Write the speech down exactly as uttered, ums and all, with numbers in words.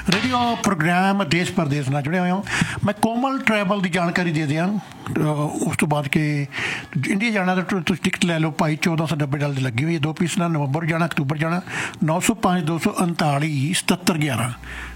Radio programme ਦੇਸ਼ ਪ੍ਰਦੇਸ਼ ਨਾਲ ਜੁੜੇ ਹੋਏ ਹੋ। ਮੈਂ ਕੋਮਲ ਟਰੈਵਲ ਦੀ ਜਾਣਕਾਰੀ ਦੇ ਦਿਆਂ। ਉਸ ਤੋਂ ਬਾਅਦ ਕਿ ਇੰਡੀਆ ਜਾਣਾ ਤਾਂ ਤੁਸੀਂ ਟਿਕਟ ਲੈ ਲਓ ਭਾਈ, ਚੌਦਾਂ ਸੌ ਨੱਬੇ ਡਾਲਰ ਦੀ ਲੱਗੀ ਹੋਈ ਹੈ। ਦੋ ਪੀਸ ਨਾਲ ਨਵੰਬਰ ਜਾਣਾ, ਅਕਤੂਬਰ ਜਾਣਾ, ਨੌ ਸੌ ਪੰਜ ਦੋ ਸੌ ਉਨਤਾਲੀ ਸਤੱਤਰ ਗਿਆਰਾਂ